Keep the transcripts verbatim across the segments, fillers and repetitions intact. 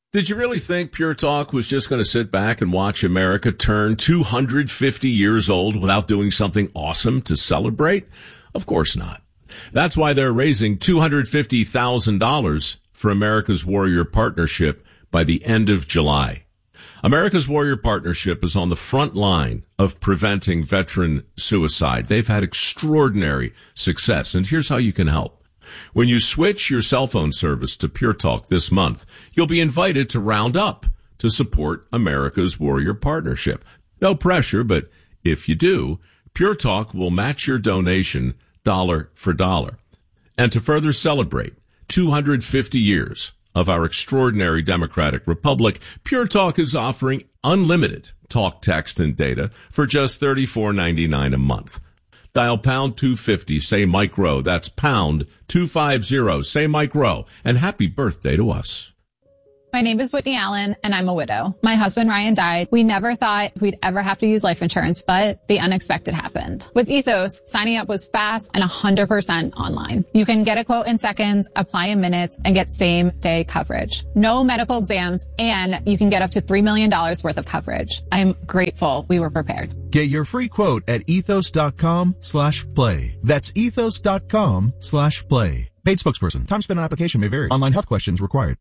Did you really think Pure Talk was just going to sit back and watch America turn two hundred fifty years old without doing something awesome to celebrate? Of course not. That's why they're raising two hundred fifty thousand dollars for America's Warrior Partnership by the end of July. America's Warrior Partnership is on the front line of preventing veteran suicide. They've had extraordinary success, and here's how you can help. When you switch your cell phone service to Pure Talk this month, you'll be invited to round up to support America's Warrior Partnership. No pressure, but if you do, Pure Talk will match your donation dollar for dollar. And to further celebrate two hundred fifty years of our extraordinary democratic republic, Pure Talk is offering unlimited talk, text, and data for just thirty-four ninety-nine a month. Dial pound two fifty, say Mike Rowe. That's pound two fifty, say Mike Rowe. And happy birthday to us. My name is Whitney Allen, and I'm a widow. My husband, Ryan, died. We never thought we'd ever have to use life insurance, but the unexpected happened. With Ethos, signing up was fast and one hundred percent online. You can get a quote in seconds, apply in minutes, and get same-day coverage. No medical exams, and you can get up to three million dollars worth of coverage. I'm grateful we were prepared. Get your free quote at ethos.com slash play. That's ethos.com slash play. Paid spokesperson. Time spent on application may vary. Online health questions required.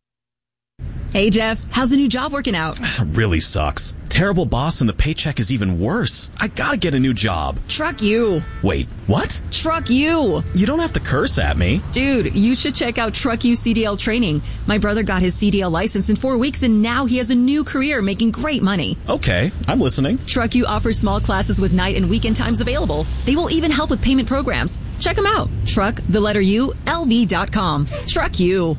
Hey, Jeff, how's the new job working out? Really sucks. Terrible boss and the paycheck is even worse. I gotta get a new job. Truck you. Wait, what? Truck you. You don't have to curse at me. Dude, you should check out Truck You C D L training. My brother got his C D L license in four weeks and now he has a new career making great money. Okay, I'm listening. Truck You offers small classes with night and weekend times available. They will even help with payment programs. Check them out. Truck, the letter U, L V dot com. Truck You.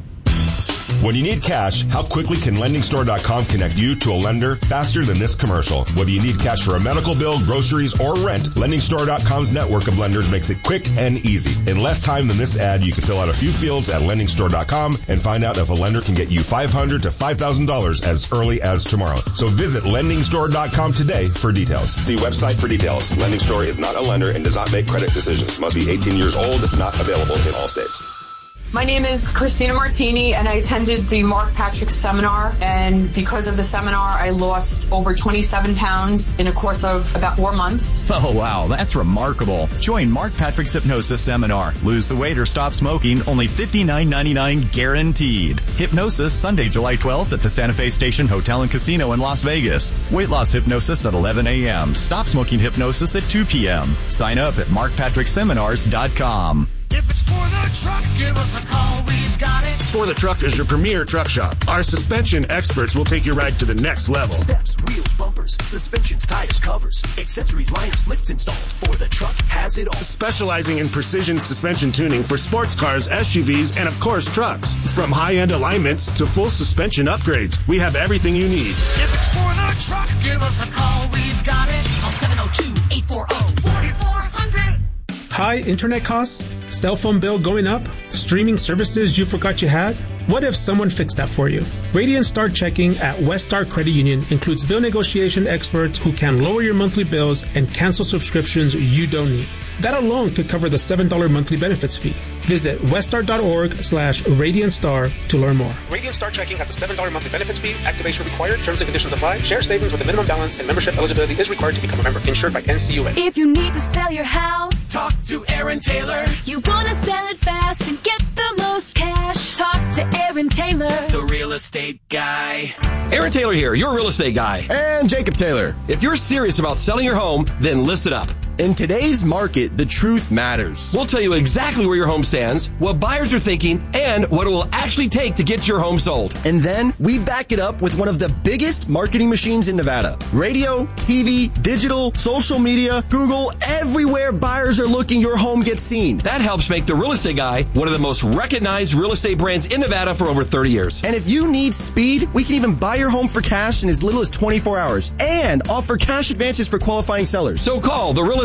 When you need cash, how quickly can lending store dot com connect you to a lender faster than this commercial? Whether you need cash for a medical bill, groceries, or rent, lending store dot com's network of lenders makes it quick and easy. In less time than this ad, you can fill out a few fields at lending store dot com and find out if a lender can get you five hundred dollars to five thousand dollars as early as tomorrow. So visit lending store dot com today for details. See website for details. Lending Store is not a lender and does not make credit decisions. Must be eighteen years old. Not available in all states. My name is Christina Martini, and I attended the Mark Patrick seminar, and because of the seminar, I lost over twenty-seven pounds in a course of about four months. Oh, wow, that's remarkable. Join Mark Patrick's Hypnosis Seminar. Lose the weight or stop smoking, only fifty-nine ninety-nine guaranteed. Hypnosis, Sunday, July twelfth at the Santa Fe Station Hotel and Casino in Las Vegas. Weight loss hypnosis at eleven a.m. Stop smoking hypnosis at two p.m. Sign up at mark patrick seminars dot com. If it's for the truck, give us a call, we've got it. For the Truck is your premier truck shop. Our suspension experts will take your ride to the next level. Steps, wheels, bumpers, suspensions, tires, covers, accessories, liners, lifts installed. For the Truck has it all. Specializing in precision suspension tuning for sports cars, S U Vs, and of course trucks. From high-end alignments to full suspension upgrades, we have everything you need. If it's for the truck, give us a call, we've got it. On seven oh two, eight four oh, four four hundred. High internet costs? Cell phone bill going up? Streaming services you forgot you had? What if someone fixed that for you? Radiant Star Checking at Westar Credit Union includes bill negotiation experts who can lower your monthly bills and cancel subscriptions you don't need. That alone could cover the seven dollars monthly benefits fee. Visit westar.org slash Radiant Star to learn more. Radiant Star Checking has a seven dollars monthly benefits fee. Activation required. Terms and conditions apply. Share savings with a minimum balance and membership eligibility is required to become a member. Insured by N C U A. If you need to sell your house, talk to Aaron Taylor. You want to sell it fast and get the most cash. Talk to Aaron Taylor, the real estate guy. Aaron Taylor here, your real estate guy. And Jacob Taylor. If you're serious about selling your home, then listen up. In today's market, the truth matters. We'll tell you exactly where your home stands, what buyers are thinking, and what it will actually take to get your home sold. And then we back it up with one of the biggest marketing machines in Nevada. Radio, T V, digital, social media, Google, everywhere buyers are looking, your home gets seen. That helps make the Real Estate Guy one of the most recognized real estate brands in Nevada for over thirty years. And if you need speed, we can even buy your home for cash in as little as twenty-four hours and offer cash advances for qualifying sellers. So call the Real Estate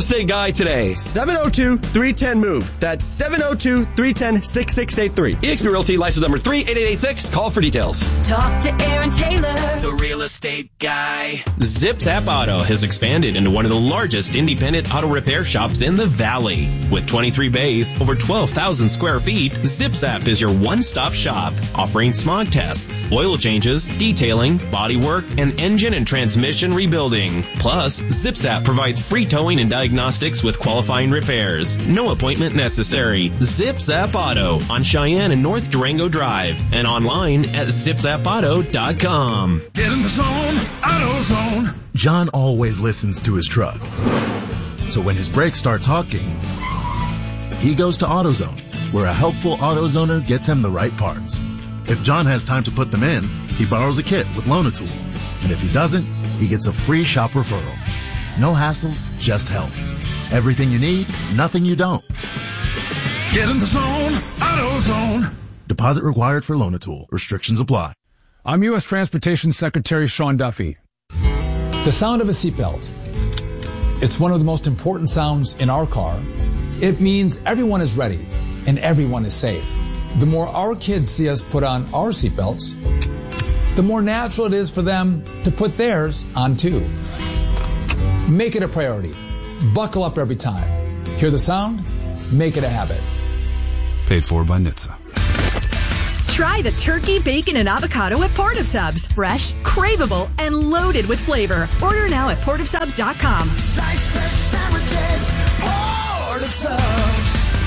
estate guy today. seven oh two, three one oh, MOVE. That's seven oh two, three one oh, six six eight three. eXp Realty license number three eight eight eight six. Call for details. Talk to Aaron Taylor, The real estate guy. ZipZap Auto has expanded into one of the largest independent auto repair shops in the Valley. With twenty-three bays, over twelve thousand square feet, ZipZap is your one-stop shop, offering smog tests, oil changes, detailing, bodywork, and engine and transmission rebuilding. Plus, ZipZap provides free towing and diagnostics with qualifying repairs. No appointment necessary. ZipZap Auto on Cheyenne and North Durango Drive and online at zip zap auto dot com. Get in the zone, AutoZone. John always listens to his truck. So when his brakes start talking, he goes to AutoZone, where a helpful AutoZoner gets him the right parts. If John has time to put them in, he borrows a kit with Loan-A-Tool. And if he doesn't, he gets a free shop referral. No hassles, just help. Everything you need, nothing you don't. Get in the zone, AutoZone. Deposit required for Loan-A-Tool. Restrictions apply. I'm U S Transportation Secretary Sean Duffy. The sound of a seatbelt. It's one of the most important sounds in our car. It means everyone is ready and everyone is safe. The more our kids see us put on our seatbelts, the more natural it is for them to put theirs on too. Make it a priority. Buckle up every time. Hear the sound? Make it a habit. Paid for by N H T S A. Try the turkey, bacon, and avocado at Port of Subs. Fresh, craveable, and loaded with flavor. Order now at port of subs dot com. Slice fresh sandwiches, Port of Subs.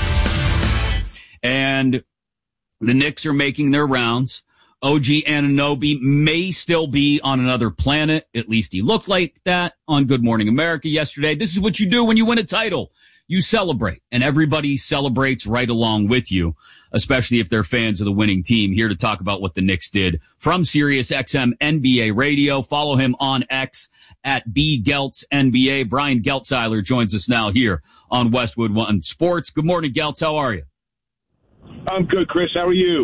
And the Knicks are making their rounds. O G Anunoby may still be on another planet. At least he looked like that on Good Morning America yesterday. This is what you do when you win a title. You celebrate, and everybody celebrates right along with you, especially if they're fans of the winning team. Here to talk about what the Knicks did from Sirius X M N B A Radio. Follow him on X at B Geltz N B A. Brian Geltzeiler joins us now here on Westwood One Sports. Good morning, Geltz. How are you? I'm good, Chris. How are you?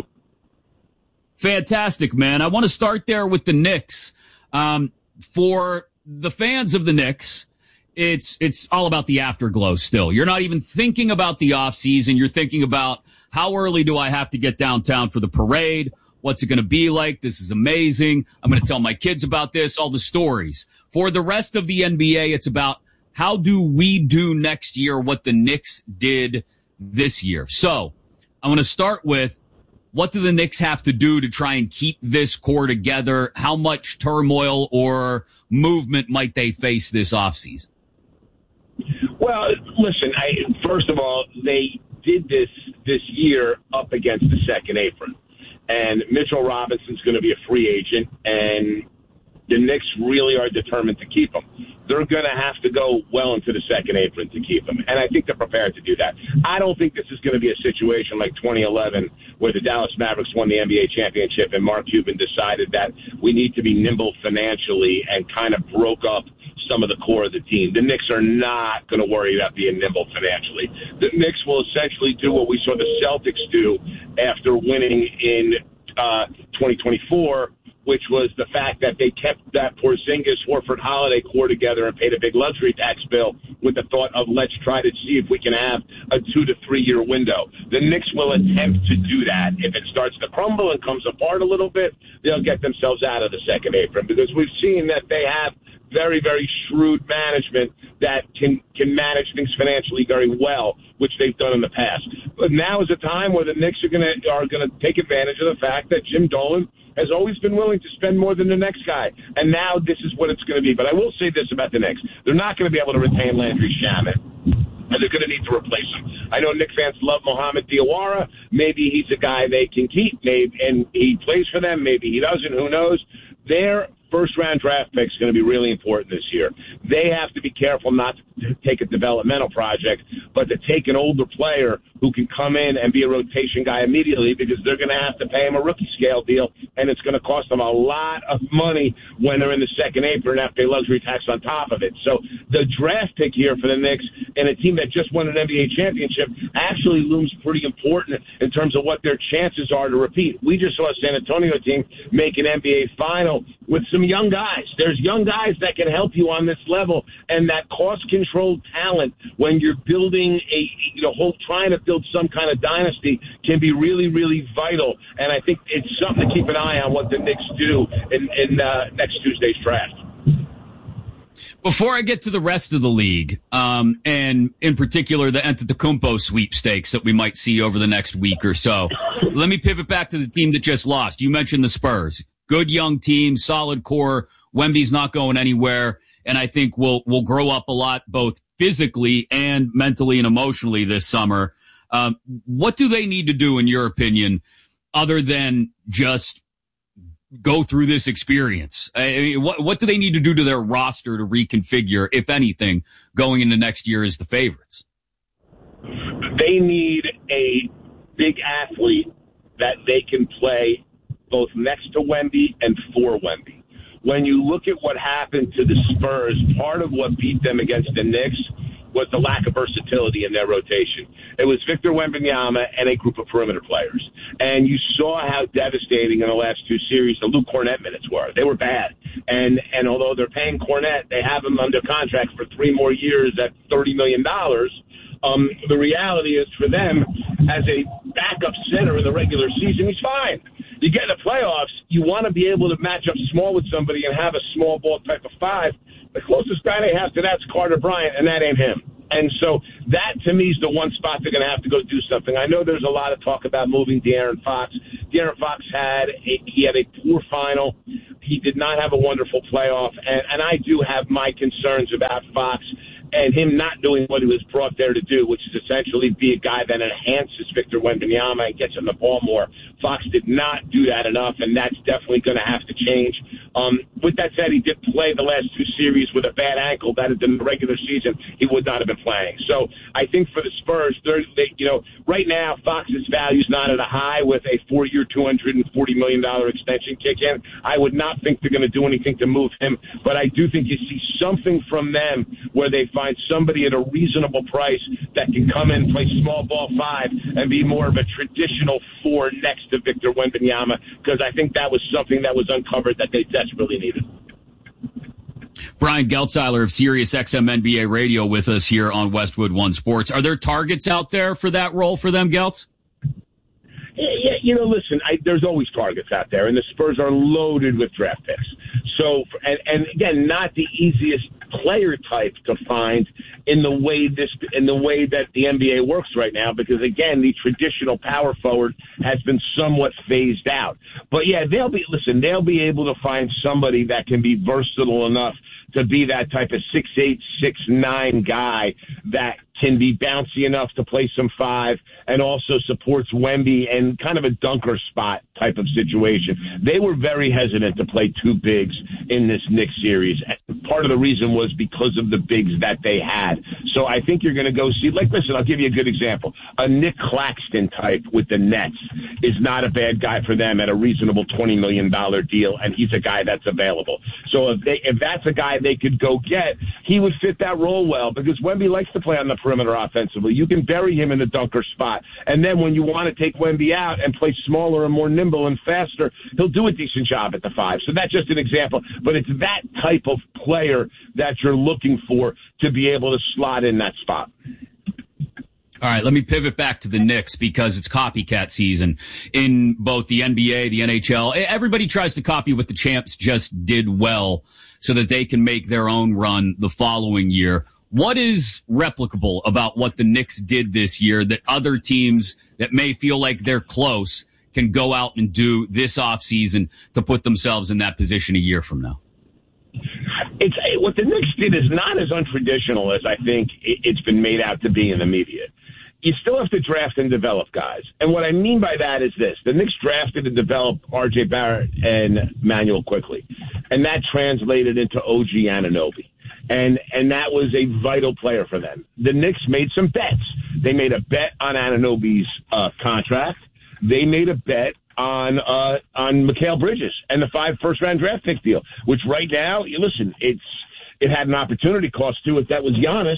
Fantastic, man. I want to start there with the Knicks. Um, for the fans of the Knicks, it's it's all about the afterglow still. You're not even thinking about the offseason. You're thinking about how early do I have to get downtown for the parade? What's it going to be like? This is amazing. I'm going to tell my kids about this, all the stories. For the rest of the N B A, it's about how do we do next year what the Knicks did this year. So I want to start with, what do the Knicks have to do to try and keep this core together? How much turmoil or movement might they face this offseason? Well, listen, I, first of all, they did this this year up against the second apron. And Mitchell Robinson's going to be a free agent, and the Knicks really are determined to keep him. They're going to have to go well into the second apron to keep him, and I think they're prepared to do that. I don't think this is going to be a situation like twenty eleven where the Dallas Mavericks won the N B A championship and Mark Cuban decided that we need to be nimble financially and kind of broke up some of the core of the team. The Knicks are not going to worry about being nimble financially. The Knicks will essentially do what we saw the Celtics do after winning in uh, twenty twenty-four, which was the fact that they kept that Porzingis, Horford, Holiday core together and paid a big luxury tax bill with the thought of let's try to see if we can have a two to three year window. The Knicks will attempt to do that. If it starts to crumble and comes apart a little bit, they'll get themselves out of the second apron because we've seen that they have very, very shrewd management that can can manage things financially very well, which they've done in the past. But now is a time where the Knicks are going to are going to take advantage of the fact that Jim Dolan has always been willing to spend more than the next guy, and now this is what it's going to be. But I will say this about the Knicks: they're not going to be able to retain Landry Shamet, and they're going to need to replace him. I know Knicks fans love Mohamed Diawara. Maybe he's a guy they can keep, maybe, and he plays for them. Maybe he doesn't. Who knows? Their first-round draft pick is going to be really important this year. They have to be careful not to take a developmental project, but to take an older player who can come in and be a rotation guy immediately because they're going to have to pay him a rookie-scale deal, and it's going to cost them a lot of money when they're in the second apron and have to pay luxury tax on top of it. So the draft pick here for the Knicks and a team that just won an N B A championship actually looms pretty important in terms of what their chances are to repeat. We just saw a San Antonio team make an N B A final with some young guys. There's young guys that can help you on this level, and that cost-controlled talent when you're building a, you know, whole trying to build some kind of dynasty can be really, really vital. And I think it's something to keep an eye on what the Knicks do in, in uh, next Tuesday's draft. Before I get to the rest of the league, um, and in particular the Antetokounmpo sweepstakes that we might see over the next week or so, let me pivot back to the team that just lost. You mentioned the Spurs. Good young team, solid core. Wemby's not going anywhere, and I think we'll we'll grow up a lot both physically and mentally and emotionally this summer. Um, what do they need to do, in your opinion, other than just go through this experience? I mean, what what do they need to do to their roster to reconfigure, if anything, going into next year as the favorites? They need a big athlete that they can play both next to Wemby and for Wemby. When you look at what happened to the Spurs, part of what beat them against the Knicks was the lack of versatility in their rotation. It was Victor Wembanyama and a group of perimeter players. And you saw how devastating in the last two series the Luke Cornett minutes were. They were bad. And and although they're paying Cornett, they have him under contract for three more years at thirty million dollars. Um, the reality is for them, as a backup center in the regular season, he's fine. You get in the playoffs, you want to be able to match up small with somebody and have a small ball type of five. The closest guy they have to that's Carter Bryant, and that ain't him. And so that, to me, is the one spot they're going to have to go do something. I know there's a lot of talk about moving De'Aaron Fox. De'Aaron Fox had a, he had a poor final. He did not have a wonderful playoff, and, and I do have my concerns about Fox and him not doing what he was brought there to do, which is essentially be a guy that enhances Victor Wembanyama and gets him the ball more. Fox did not do that enough, and that's definitely going to have to change. Um, with that said, he did play the last two series with a bad ankle. That is in the regular season, he would not have been playing. So I think for the Spurs, they're, they, you know, right now Fox's value is not at a high with a four-year, two hundred forty million dollars extension kick in. I would not think they're going to do anything to move him, but I do think you see something from them where they find somebody at a reasonable price that can come in, play small ball five, and be more of a traditional four next to Victor Wembanyama, because I think that was something that was uncovered that they desperately needed. Brian Geltzeiler of Sirius X M N B A Radio with us here on Westwood One Sports. Are there targets out there for that role for them, Geltz? Yeah, yeah, you know, listen, I, there's always targets out there, and the Spurs are loaded with draft picks. So, and, and again, not the easiest player type to find in the way this, in the way that the N B A works right now, because again, the traditional power forward has been somewhat phased out. But yeah, they'll be, listen, they'll be able to find somebody that can be versatile enough to be that type of six eight, six nine guy that can be bouncy enough to play some five and also supports Wemby and kind of a dunker spot type of situation. They were very hesitant to play two bigs in this Knicks series. Part of the reason was because of the bigs that they had. So I think you're going to go see, like, listen, I'll give you a good example. A Nick Claxton type with the Nets is not a bad guy for them at a reasonable twenty million dollars deal, and he's a guy that's available. So if they, if that's a guy they could go get, he would fit that role well, because Wemby likes to play on the perimeter offensively. You can bury him in the dunker spot. And then when you want to take Wemby out and play smaller and more nimble and faster, he'll do a decent job at the five. So that's just an example. But it's that type of player that you're looking for to be able to slot in that spot. All right, let me pivot back to the Knicks because it's copycat season in both the N B A, the N H L. Everybody tries to copy what the champs just did well so that they can make their own run the following year. What is replicable about what the Knicks did this year that other teams that may feel like they're close can go out and do this offseason to put themselves in that position a year from now? It's what the Knicks did is not as untraditional as I think it's been made out to be in the media. You still have to draft and develop guys. And what I mean by that is this. The Knicks drafted and developed R J Barrett and Manuel Quickley. And that translated into O G Anunoby. And and that was a vital player for them. The Knicks made some bets. They made a bet on Anunoby's uh, contract. They made a bet on uh, on Mikal Bridges and the five first-round draft pick deal, which right now, you listen, it's it had an opportunity cost to it. That was Giannis.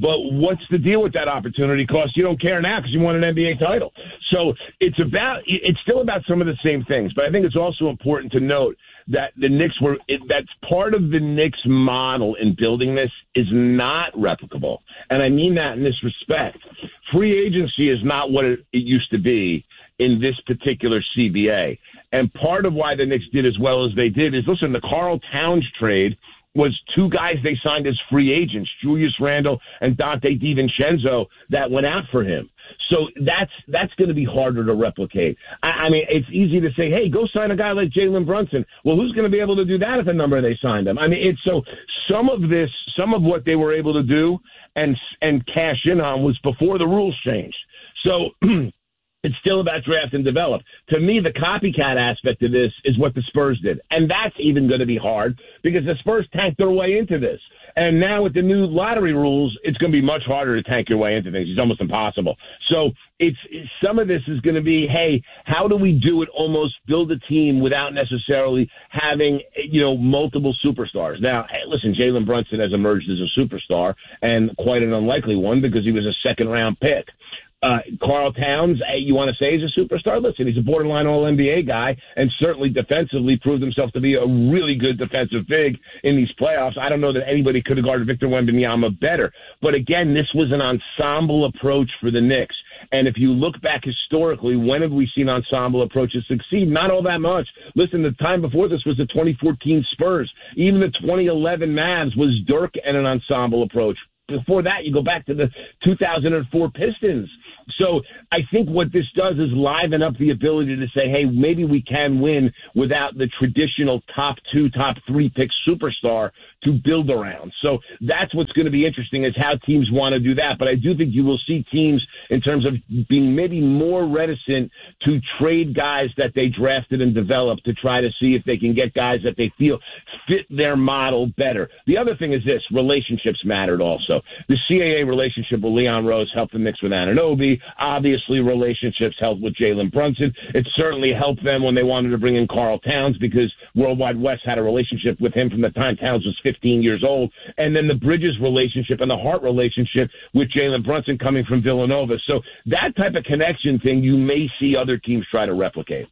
But what's the deal with that opportunity cost? You don't care now because you won an N B A title. So it's about it's still about some of the same things. But I think it's also important to note that the Knicks were it, that's part of the Knicks model in building this is not replicable. And I mean that in this respect. Free agency is not what it, it used to be in this particular C B A. And part of why the Knicks did as well as they did is, listen, the Karl Towns trade was two guys they signed as free agents, Julius Randle and Dante DiVincenzo, that went out for him. So that's that's going to be harder to replicate. I, I mean, it's easy to say, hey, go sign a guy like Jalen Brunson. Well, who's going to be able to do that at the number they signed him? I mean, it's so some of this, some of what they were able to do and and cash in on was before the rules changed. So it's still about draft and develop. To me, the copycat aspect of this is what the Spurs did. And that's even going to be hard because the Spurs tanked their way into this. And now with the new lottery rules, it's going to be much harder to tank your way into things. It's almost impossible. So it's some of this is going to be, hey, how do we do it almost build a team without necessarily having, you know, multiple superstars? Now, hey, listen, Jalen Brunson has emerged as a superstar and quite an unlikely one because he was a second-round pick. Uh, Karl Towns, you want to say he's a superstar? Listen, he's a borderline all N B A guy and certainly defensively proved himself to be a really good defensive big in these playoffs. I don't know that anybody could have guarded Victor Wembanyama better. But again, this was an ensemble approach for the Knicks. And if you look back historically, when have we seen ensemble approaches succeed? Not all that much. Listen, the time before this was the twenty fourteen Spurs. Even the twenty eleven Mavs was Dirk and an ensemble approach. Before that, you go back to the two thousand four Pistons. So I think what this does is liven up the ability to say, hey, maybe we can win without the traditional top two, top three pick superstar to build around. So that's what's going to be interesting is how teams want to do that. But I do think you will see teams in terms of being maybe more reticent to trade guys that they drafted and developed to try to see if they can get guys that they feel fit their model better. The other thing is this, relationships mattered also. The C A A relationship with Leon Rose helped the Knicks with Anunoby. Obviously, relationships helped with Jalen Brunson. It certainly helped them when they wanted to bring in Karl Towns because Worldwide West had a relationship with him from the time Towns was fifteen years old. And then the Bridges relationship and the Hart relationship with Jalen Brunson coming from Villanova. So that type of connection thing you may see other teams try to replicate.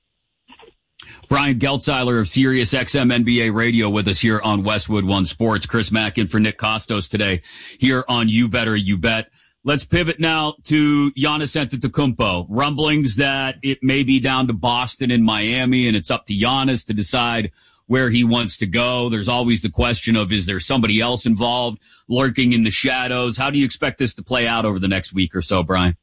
Brian Geltzeiler of Sirius X M N B A Radio with us here on Westwood One Sports. Chris Mack in for Nick Kostos today here on You Better You Bet. Let's pivot now to Giannis Antetokounmpo. Rumblings that it may be down to Boston and Miami, and it's up to Giannis to decide where he wants to go. There's always the question of, is there somebody else involved lurking in the shadows? How do you expect this to play out over the next week or so, Brian?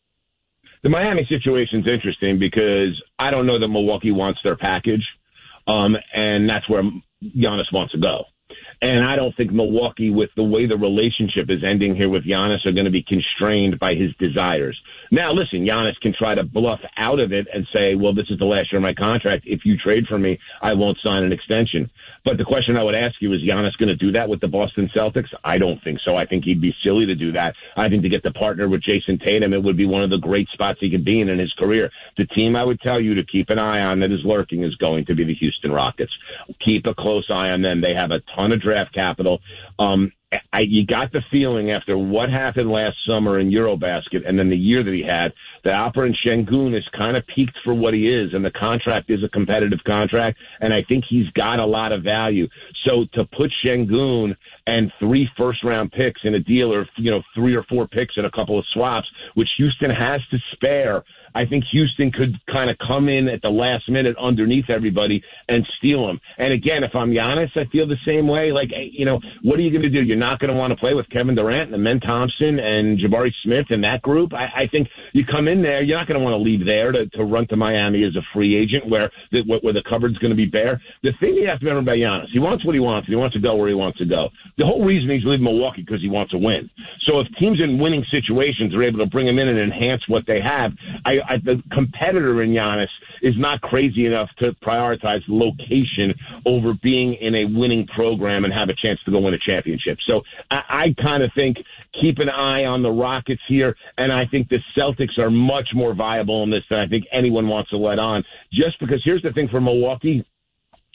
The Miami situation's interesting because I don't know that Milwaukee wants their package, um, and that's where Giannis wants to go. And I don't think Milwaukee, with the way the relationship is ending here with Giannis, are going to be constrained by his desires. Now, listen, Giannis can try to bluff out of it and say, well, this is the last year of my contract. If you trade for me, I won't sign an extension. But the question I would ask you is, Giannis going to do that with the Boston Celtics? I don't think so. I think he'd be silly to do that. I think to get to partner with Jason Tatum, it would be one of the great spots he could be in in his career. The team I would tell you to keep an eye on that is lurking is going to be the Houston Rockets. Keep a close eye on them. They have a ton of draft capital. Um, I, you got the feeling after what happened last summer in Eurobasket and then the year that he had, that Alperen Şengün is kind of peaked for what he is, and the contract is a competitive contract, and I think he's got a lot of value. So to put Şengün and three first-round picks in a deal, or, you know, three or four picks and a couple of swaps, which Houston has to spare, I think Houston could kind of come in at the last minute underneath everybody and steal them. And again, if I'm Giannis, I feel the same way. Like, you know, what are you going to do? You're not going to want to play with Kevin Durant and Men Thompson and Jabari Smith and that group. I, I think you come in there, you're not going to want to leave there to, to run to Miami as a free agent where the, where the cupboard's going to be bare. The thing you have to remember about Giannis, he wants what he wants, and he wants to go where he wants to go. The whole reason he's leaving Milwaukee because he wants to win. So if teams in winning situations are able to bring him in and enhance what they have, I, I, the competitor in Giannis is not crazy enough to prioritize location over being in a winning program and have a chance to go win a championship. So I, I kind of think keep an eye on the Rockets here, and I think the Celtics are much more viable in this than I think anyone wants to let on. Just because here's the thing for Milwaukee,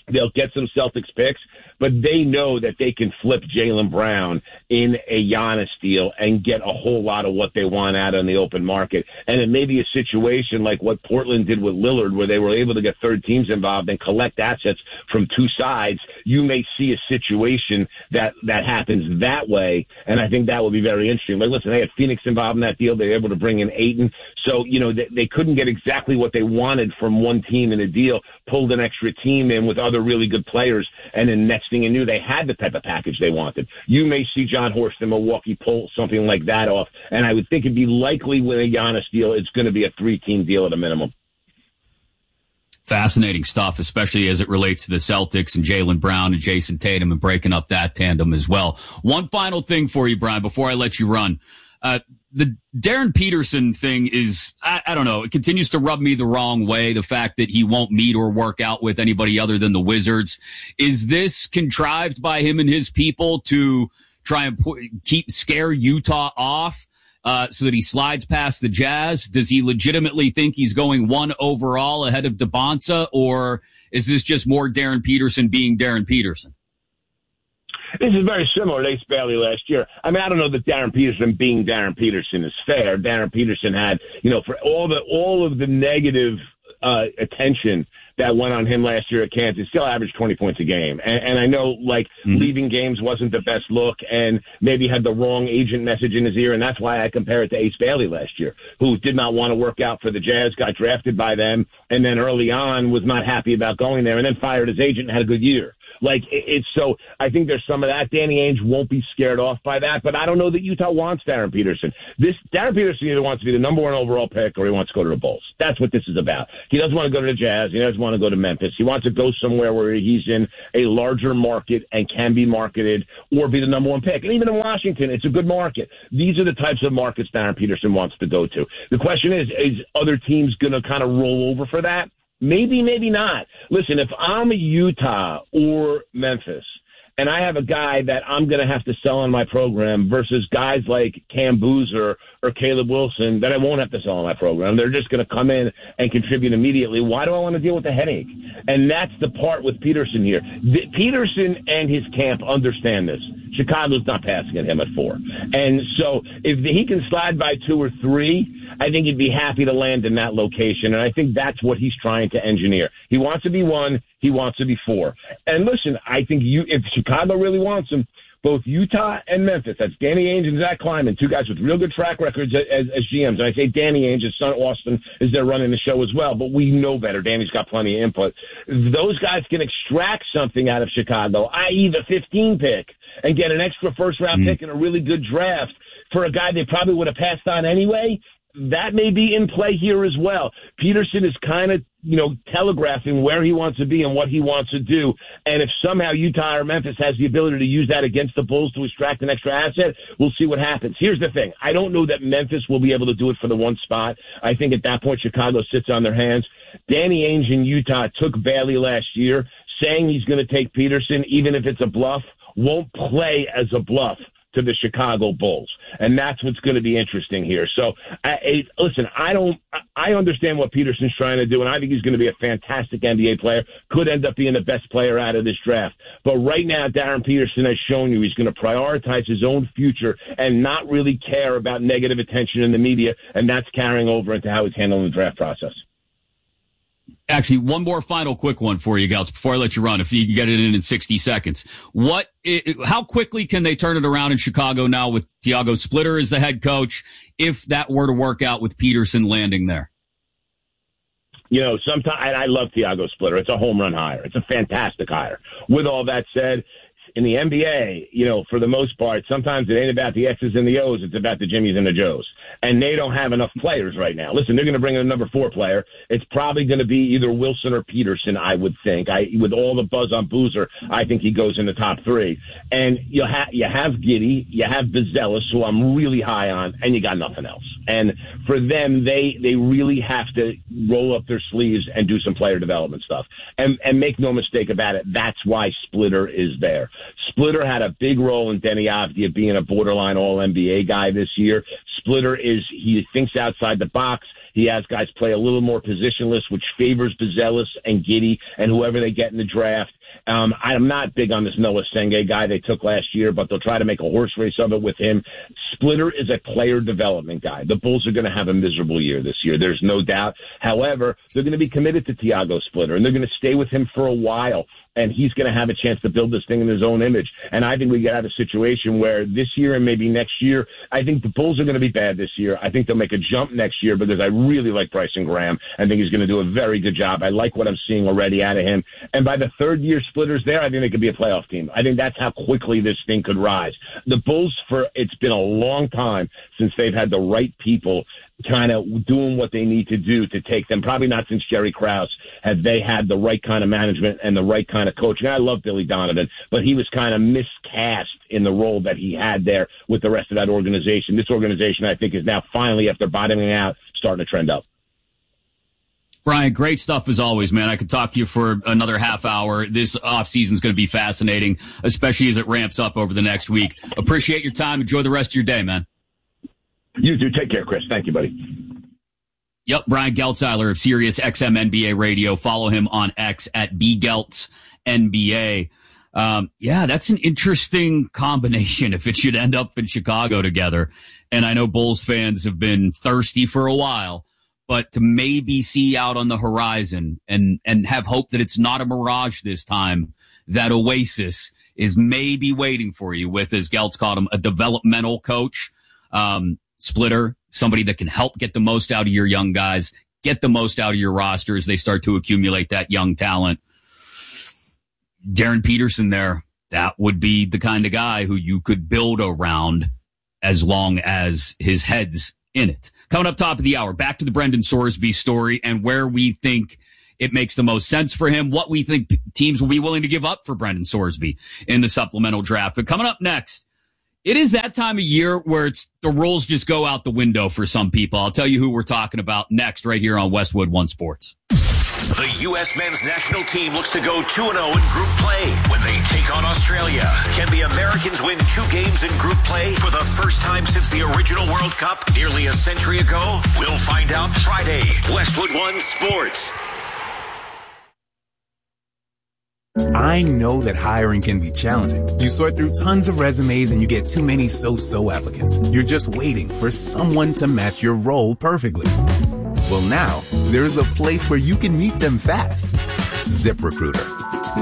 They'll get some Celtics picks, but they know that they can flip Jaylen Brown in a Giannis deal and get a whole lot of what they want out on the open market. And it may be a situation like what Portland did with Lillard, where they were able to get third teams involved and collect assets from two sides. You may see a situation that, that happens that way, and I think that will be very interesting. Like, listen, they had Phoenix involved in that deal. They were able to bring in Ayton. So, you know, they, they couldn't get exactly what they wanted from one team in a deal, pulled an extra team in with other really good players, and then next thing you knew, they had the type of package they wanted. You may see John Horst in Milwaukee pull something like that off, and I would think it'd be likely with a Giannis deal, it's going to be a three-team deal at a minimum. Fascinating stuff, especially as it relates to the Celtics and Jaylen Brown and Jason Tatum and breaking up that tandem as well. One final thing for you, Brian, before I let you run. Uh, the Darren Peterson thing is, I, I don't know, it continues to rub me the wrong way. The fact that he won't meet or work out with anybody other than the Wizards. Is this contrived by him and his people to try and put, keep, scare Utah off, uh, so that he slides past the Jazz? Does he legitimately think he's going one overall ahead of DeBonsa, or is this just more Darren Peterson being Darren Peterson? This is very similar to Ace Bailey last year. I mean, I don't know that Darren Peterson being Darren Peterson is fair. Darren Peterson had, you know, for all the all of the negative uh, attention that went on him last year at Kansas, still averaged twenty points a game. And, and I know, like, mm-hmm. leaving games wasn't the best look and maybe had the wrong agent message in his ear, and that's why I compare it to Ace Bailey last year, who did not want to work out for the Jazz, got drafted by them, and then early on was not happy about going there, and then fired his agent and had a good year. Like, it's so, I think there's some of that. Danny Ainge won't be scared off by that, but I don't know that Utah wants Darren Peterson. This, Darren Peterson either wants to be the number one overall pick or he wants to go to the Bulls. That's what this is about. He doesn't want to go to the Jazz. He doesn't want to go to Memphis. He wants to go somewhere where he's in a larger market and can be marketed or be the number one pick. And even in Washington, it's a good market. These are the types of markets Darren Peterson wants to go to. The question is, is other teams going to kind of roll over for that? Maybe, maybe not. Listen, if I'm a Utah or Memphis and I have a guy that I'm going to have to sell on my program versus guys like Cam Boozer or Caleb Wilson that I won't have to sell on my program, they're just going to come in and contribute immediately. Why do I want to deal with the headache? And that's the part with Peterson here. The, Peterson and his camp understand this. Chicago's not passing at him at four. And so if he can slide by two or three, I think he'd be happy to land in that location. And I think that's what he's trying to engineer. He wants to be one. He wants to be four. And listen, I think you, if Chicago really wants him, both Utah and Memphis, that's Danny Ainge and Zach Kleiman, two guys with real good track records as, as G Ms. And I say Danny Ainge, his son Austin, is there running the show as well, but we know better. Danny's got plenty of input. Those guys can extract something out of Chicago, that is the fifteen pick, and get an extra first-round mm-hmm. pick and a really good draft for a guy they probably would have passed on anyway. That may be in play here as well. Peterson is kind of, you know, telegraphing where he wants to be and what he wants to do. And if somehow Utah or Memphis has the ability to use that against the Bulls to extract an extra asset, we'll see what happens. Here's the thing. I don't know that Memphis will be able to do it for the one spot. I think at that point Chicago sits on their hands. Danny Ainge in Utah took Bailey last year, saying he's going to take Peterson, even if it's a bluff, won't play as a bluff to the Chicago Bulls. And that's what's going to be interesting here. So, I, I, listen, I don't, I understand what Peterson's trying to do, and I think he's going to be a fantastic N B A player, could end up being the best player out of this draft. But right now, Darren Peterson has shown you he's going to prioritize his own future and not really care about negative attention in the media, and that's carrying over into how he's handling the draft process. Actually, one more final quick one for you, Gals, before I let you run, if you can get it in in sixty seconds. What, how quickly can they turn it around in Chicago now with Thiago Splitter as the head coach, if that were to work out with Peterson landing there? You know, sometimes, I love Thiago Splitter. It's a home run hire. It's a fantastic hire. With all that said, in the N B A, you know, for the most part, sometimes it ain't about the X's and the O's. It's about the Jimmies and the Joes. And they don't have enough players right now. Listen, they're going to bring in a number four player. It's probably going to be either Wilson or Peterson, I would think. I, with all the buzz on Boozer, I think he goes in the top three. And you, ha- you have Giddey, you have Bizelis, who I'm really high on, and you got nothing else. And for them, they, they really have to roll up their sleeves and do some player development stuff. And, and make no mistake about it, that's why Splitter is there. Splitter had a big role in Deni Avdija being a borderline all N B A guy this year. Splitter is, he thinks outside the box. He has guys play a little more positionless, which favors Bizelis and Giddey and whoever they get in the draft. Um, I'm not big on this Noah Senge guy they took last year, but they'll try to make a horse race of it with him. Splitter is a player development guy. The Bulls are going to have a miserable year this year. There's no doubt. However, they're going to be committed to Tiago Splitter, and they're going to stay with him for a while. And he's going to have a chance to build this thing in his own image. And I think we could have a situation where this year and maybe next year, I think the Bulls are going to be bad this year. I think they'll make a jump next year because I really like Bryson Graham. I think he's going to do a very good job. I like what I'm seeing already out of him. And by the third year Splitter's there, I think they could be a playoff team. I think that's how quickly this thing could rise. The Bulls, for it's been a long time since they've had the right people kind of doing what they need to do to take them. Probably not since Jerry Krause have they had the right kind of management and the right kind of coaching. I love Billy Donovan, but he was kind of miscast in the role that he had there with the rest of that organization. This organization, I think, is now finally, after bottoming out, starting to trend up. Brian, great stuff as always, man. I could talk to you for another half hour. This offseason is going to be fascinating, especially as it ramps up over the next week. Appreciate your time. Enjoy the rest of your day, man. You do. Take care, Chris. Thank you, buddy. Yep, Brian Geltzeiler of Sirius X M N B A Radio. Follow him on X at B Geltz N B A. Um, yeah, that's an interesting combination if it should end up in Chicago together. And I know Bulls fans have been thirsty for a while, but to maybe see out on the horizon and, and have hope that it's not a mirage this time, that oasis is maybe waiting for you with, as Geltz called him, a developmental coach. Um, Splitter, somebody that can help get the most out of your young guys, get the most out of your roster as they start to accumulate that young talent. Darren Peterson there, that would be the kind of guy who you could build around as long as his head's in it. Coming up top of the hour, back to the Brendan Sorsby story and where we think it makes the most sense for him, what we think teams will be willing to give up for Brendan Sorsby in the supplemental draft. But coming up next, it is that time of year where it's the rules just go out the window for some people. I'll tell you who we're talking about next right here on Westwood One Sports. The U S men's national team looks to go two and oh in group play when they take on Australia. Can the Americans win two games in group play for the first time since the original World Cup nearly a century ago? We'll find out Friday. Westwood One Sports. I know that hiring can be challenging. You sort through tons of resumes and you get too many so-so applicants. You're just waiting for someone to match your role perfectly. Well, now, there's a place where you can meet them fast. ZipRecruiter.